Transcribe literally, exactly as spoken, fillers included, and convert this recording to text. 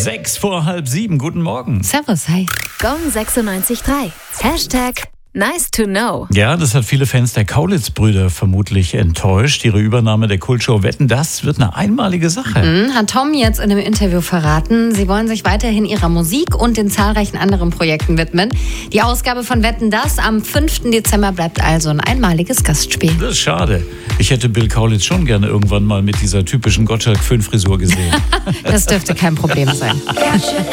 Sechs vor halb sieben, guten Morgen. Servus, hi. Gong sechsundneunzig Komma drei. Hashtag nice to know. Ja, das hat viele Fans der Kaulitz-Brüder vermutlich enttäuscht. Ihre Übernahme der Kultshow Wetten, das wird eine einmalige Sache. Mhm, hat Tom jetzt in einem Interview verraten. Sie wollen sich weiterhin ihrer Musik und den zahlreichen anderen Projekten widmen. Die Ausgabe von Wetten, das am fünften Dezember bleibt also ein einmaliges Gastspiel. Das ist schade. Ich hätte Bill Kaulitz schon gerne irgendwann mal mit dieser typischen Gottschalk-Föhn-Frisur gesehen. Das dürfte kein Problem sein.